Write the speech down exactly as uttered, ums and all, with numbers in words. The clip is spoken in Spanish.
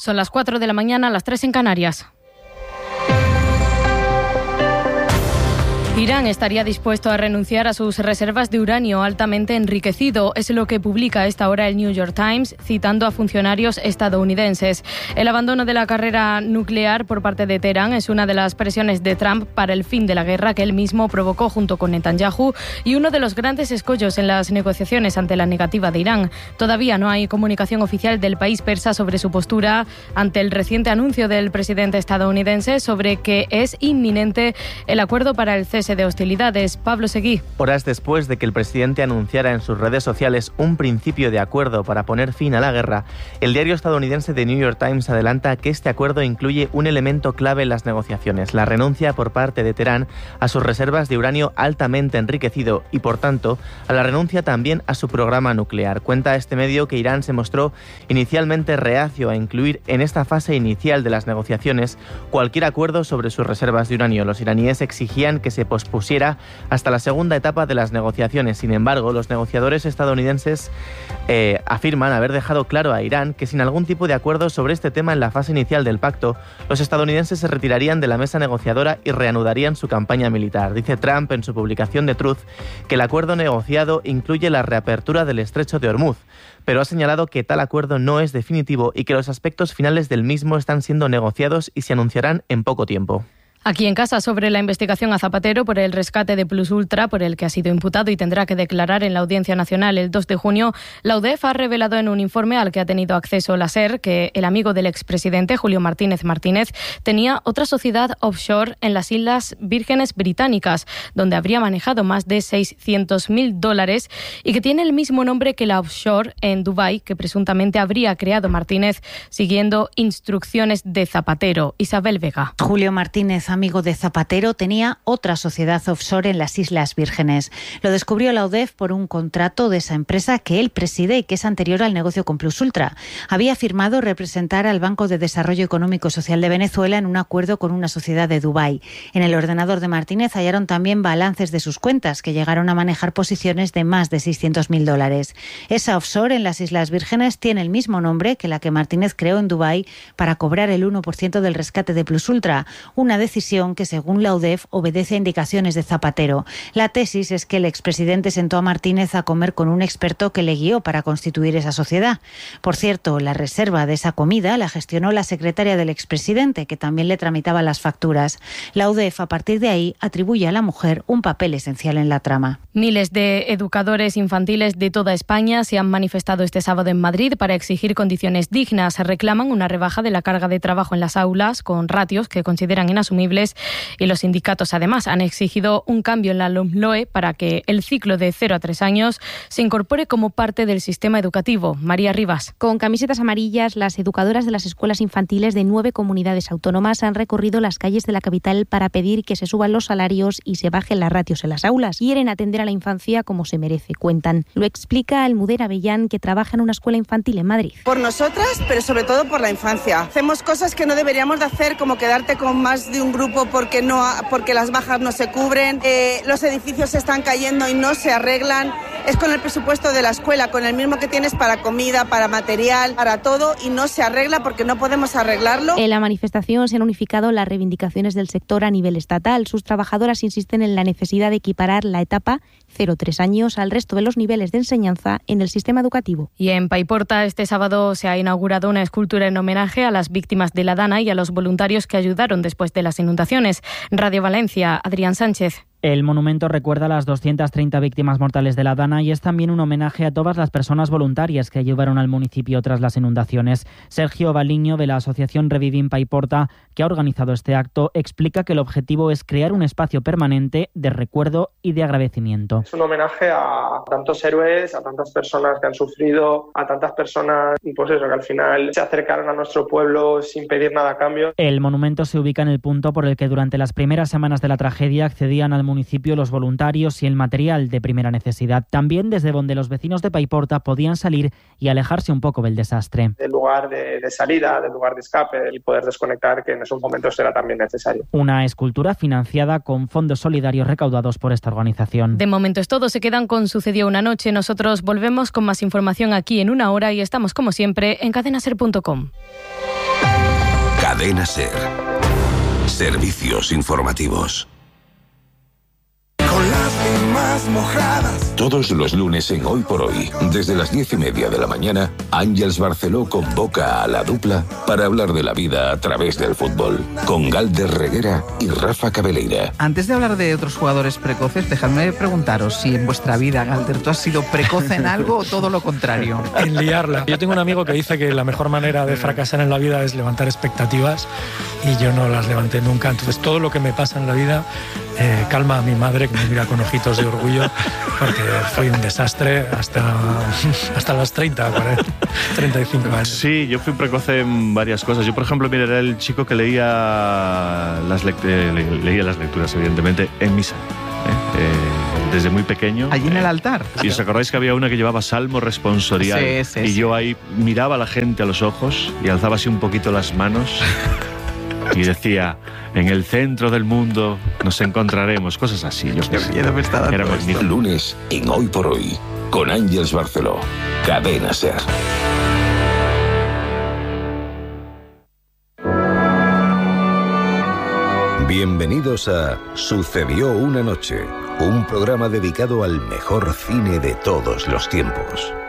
Son las cuatro de la mañana, las tres en Canarias. Irán estaría dispuesto a renunciar a sus reservas de uranio altamente enriquecido, es lo que publica a esta hora el New York Times, citando a funcionarios estadounidenses. El abandono de la carrera nuclear por parte de Teherán es una de las presiones de Trump para el fin de la guerra que él mismo provocó junto con Netanyahu y uno de los grandes escollos en las negociaciones ante la negativa de Irán. Todavía no hay comunicación oficial del país persa sobre su postura ante el reciente anuncio del presidente estadounidense sobre que es inminente el acuerdo para el cese de hostilidades. Pablo Seguí. Horas después de que el presidente anunciara en sus redes sociales un principio de acuerdo para poner fin a la guerra, el diario estadounidense The New York Times adelanta que este acuerdo incluye un elemento clave en las negociaciones, la renuncia por parte de Teherán a sus reservas de uranio altamente enriquecido y, por tanto, a la renuncia también a su programa nuclear. Cuenta este medio que Irán se mostró inicialmente reacio a incluir en esta fase inicial de las negociaciones cualquier acuerdo sobre sus reservas de uranio. Los iraníes exigían que se pospusiera hasta la segunda etapa de las negociaciones. Sin embargo, los negociadores estadounidenses eh, afirman haber dejado claro a Irán que sin algún tipo de acuerdo sobre este tema en la fase inicial del pacto, los estadounidenses se retirarían de la mesa negociadora y reanudarían su campaña militar. Dice Trump en su publicación de Truth que el acuerdo negociado incluye la reapertura del estrecho de Hormuz, pero ha señalado que tal acuerdo no es definitivo y que los aspectos finales del mismo están siendo negociados y se anunciarán en poco tiempo. Aquí en casa, sobre la investigación a Zapatero por el rescate de Plus Ultra, por el que ha sido imputado y tendrá que declarar en la Audiencia Nacional el dos de junio, la U D E F ha revelado en un informe al que ha tenido acceso la SER que el amigo del expresidente, Julio Martínez Martínez, tenía otra sociedad offshore en las Islas Vírgenes Británicas, donde habría manejado más de seiscientos mil dólares y que tiene el mismo nombre que la offshore en Dubái, que presuntamente habría creado Martínez siguiendo instrucciones de Zapatero. Isabel Vega. Julio Martínez, amigo de Zapatero, tenía otra sociedad offshore en las Islas Vírgenes. Lo descubrió la U D E F por un contrato de esa empresa que él preside y que es anterior al negocio con Plus Ultra. Había firmado representar al Banco de Desarrollo Económico y Social de Venezuela en un acuerdo con una sociedad de Dubái. En el ordenador de Martínez hallaron también balances de sus cuentas, que llegaron a manejar posiciones de más de seiscientos mil dólares. Esa offshore en las Islas Vírgenes tiene el mismo nombre que la que Martínez creó en Dubái para cobrar el uno por ciento del rescate de Plus Ultra, una decisión que, según la U D E F, obedece a indicaciones de Zapatero. La tesis es que el expresidente sentó a Martínez a comer con un experto que le guió para constituir esa sociedad. Por cierto, la reserva de esa comida la gestionó la secretaria del expresidente, que también le tramitaba las facturas. La U D E F, a partir de ahí, atribuye a la mujer un papel esencial en la trama. Miles de educadores infantiles de toda España se han manifestado este sábado en Madrid para exigir condiciones dignas. Reclaman una rebaja de la carga de trabajo en las aulas con ratios que consideran inasumibles y los sindicatos además han exigido un cambio en la LOMLOE para que el ciclo de cero a tres años se incorpore como parte del sistema educativo. María Rivas. Con camisetas amarillas, las educadoras de las escuelas infantiles de nueve comunidades autónomas han recorrido las calles de la capital para pedir que se suban los salarios y se bajen las ratios en las aulas. Quieren atender a la infancia como se merece, cuentan. Lo explica Almudena Avellán, que trabaja en una escuela infantil en Madrid. Por nosotras, pero sobre todo por la infancia. Hacemos cosas que no deberíamos de hacer, como quedarte con más de un grupo porque no porque las bajas no se cubren, eh, los edificios se están cayendo y no se arreglan. Es con el presupuesto de la escuela, con el mismo que tienes para comida, para material, para todo, y no se arregla porque no podemos arreglarlo. En la manifestación se han unificado las reivindicaciones del sector a nivel estatal. Sus trabajadoras insisten en la necesidad de equiparar la etapa cero a tres años al resto de los niveles de enseñanza en el sistema educativo. Y en Paiporta este sábado se ha inaugurado una escultura en homenaje a las víctimas de la Dana y a los voluntarios que ayudaron después de las inundaciones. Radio Valencia, Adrián Sánchez. El monumento recuerda a las doscientas treinta víctimas mortales de la Dana y es también un homenaje a todas las personas voluntarias que ayudaron al municipio tras las inundaciones. Sergio Baliño, de la asociación Revivim Paiporta, que ha organizado este acto, explica que el objetivo es crear un espacio permanente de recuerdo y de agradecimiento. Es un homenaje a tantos héroes, a tantas personas que han sufrido, a tantas personas pues eso, que al final se acercaron a nuestro pueblo sin pedir nada a cambio. El monumento se ubica en el punto por el que durante las primeras semanas de la tragedia accedían al municipio los voluntarios y el material de primera necesidad. También desde donde los vecinos de Paiporta podían salir y alejarse un poco del desastre. Del lugar de, de salida, del lugar de escape y poder desconectar, que en esos momentos era también necesario. Una escultura financiada con fondos solidarios recaudados por esta organización. De momento es todo, se quedan con Sucedió una noche. Nosotros volvemos con más información aquí en una hora y estamos como siempre en cadena ser punto com. Cadena SER. Servicios informativos. Con las limas mojadas. Todos los lunes en Hoy por Hoy, desde las diez y media de la mañana, Ángeles Barceló convoca a la dupla para hablar de la vida a través del fútbol, con Galder Reguera y Rafa Cabeleira. Antes de hablar de otros jugadores precoces, dejadme preguntaros si en vuestra vida, Galder, ¿tú has sido precoz en algo o todo lo contrario? En liarla. Yo tengo un amigo que dice que la mejor manera de fracasar en la vida es levantar expectativas, y yo no las levanté nunca. Entonces todo lo que me pasa en la vida eh, calma a mi madre, que me mira con ojitos de orgullo, porque fue un desastre hasta, hasta los treinta, cuarenta, treinta y cinco años. Sí, yo fui precoz en varias cosas. Yo, por ejemplo, mira, era el chico que leía las, lect- eh, le- leía las lecturas, evidentemente, en misa. ¿eh? Eh, desde muy pequeño. Allí en el altar. ¿Y os acordáis que había una que llevaba salmo responsorial? Sí, sí, y sí. yo ahí miraba a la gente a los ojos y alzaba así un poquito las manos y decía: en el centro del mundo nos encontraremos. Cosas así. Yo qué sé. Era magnífico. Lunes en Hoy por Hoy, con Ángeles Barceló. Cadena SER. Bienvenidos a Sucedió una noche, un programa dedicado al mejor cine de todos los tiempos.